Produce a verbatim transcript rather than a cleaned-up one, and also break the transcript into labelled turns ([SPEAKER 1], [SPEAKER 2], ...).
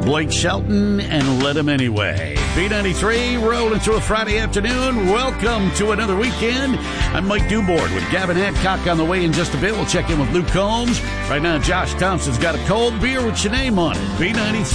[SPEAKER 1] Blake Shelton and Let 'Em Anyway. B ninety-three rolling through a Friday afternoon. Welcome to another weekend. I'm Mike Duboard with Gavin Hadcock on the way in just a bit. We'll check in with Luke Combs. Right now, Josh Thompson's got a cold beer with your name on it. B ninety-three.